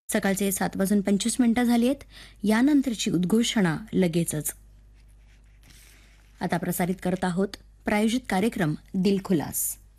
सकाळचे 7:25 झाली आहेत. यानंतरची उद्घोषणा लगेचच. आता प्रसारित करत आहोत प्रायोजित कार्यक्रम दिलखुलास.